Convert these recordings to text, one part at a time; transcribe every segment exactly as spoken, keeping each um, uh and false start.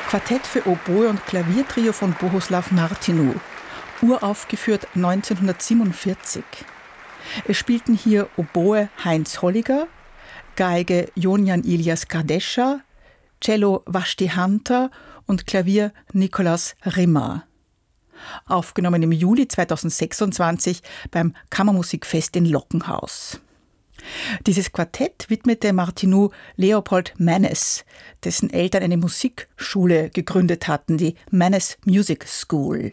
Quartett für Oboe und Klaviertrio von Bohuslav Martinu, uraufgeführt neunzehnhundertsiebenundvierzig. Es spielten hier Oboe Heinz Holliger, Geige Jonjan Ilias Kardescha, Cello Vashti Hunter und Klavier Nikolaus Rimmer. Aufgenommen im Juli zweitausendsechsundzwanzig beim Kammermusikfest in Lockenhaus. Dieses Quartett widmete Martinu Leopold Mannes, dessen Eltern eine Musikschule gegründet hatten, die Mannes Music School.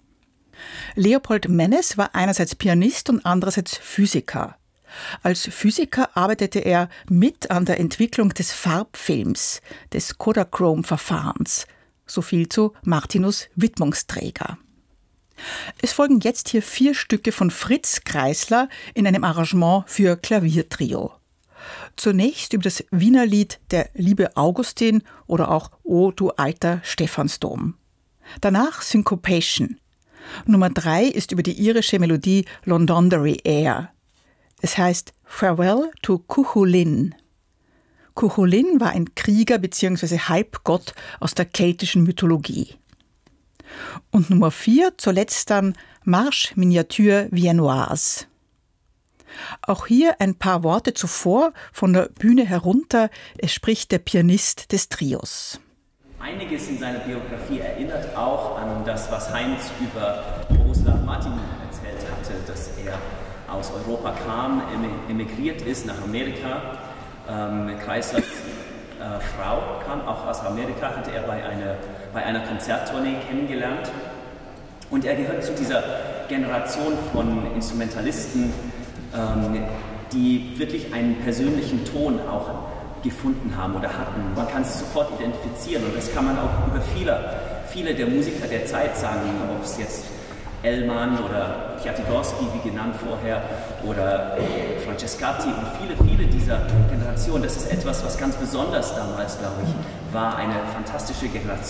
Leopold Mannes war einerseits Pianist und andererseits Physiker. Als Physiker arbeitete er mit an der Entwicklung des Farbfilms, des Kodachrome-Verfahrens. So viel zu Martinus Widmungsträger. Es folgen jetzt hier vier Stücke von Fritz Kreisler in einem Arrangement für Klaviertrio. Zunächst über das Wienerlied Der liebe Augustin oder auch O du alter Stephansdom. Danach Syncopation. Nummer drei ist über die irische Melodie Londonderry Air. Es heißt Farewell to Cuchulainn. Cuchulainn war ein Krieger bzw. Halbgott aus der keltischen Mythologie. Und Nummer vier, zuletzt dann Marche Miniature Viennoise. Auch hier ein paar Worte zuvor von der Bühne herunter. Es spricht der Pianist des Trios. Einiges in seiner Biografie erinnert auch an das, was Heinz über Bohuslav Martinu erzählt hatte, dass er aus Europa kam, emigriert ist nach Amerika. Ähm, Kreislers äh, Frau kam auch aus Amerika, hatte er bei einer, bei einer Konzerttournee kennengelernt. Und er gehört zu dieser Generation von Instrumentalisten, ähm, die wirklich einen persönlichen Ton auch gefunden haben oder hatten. Man kann sich sofort identifizieren und das kann man auch über viele, viele der Musiker der Zeit sagen, ob es jetzt Elman oder Piatigorsky, wie genannt vorher, oder Francescatti und viele, viele dieser Generation. Das ist etwas, was ganz besonders damals, glaube ich, war, eine fantastische Generation.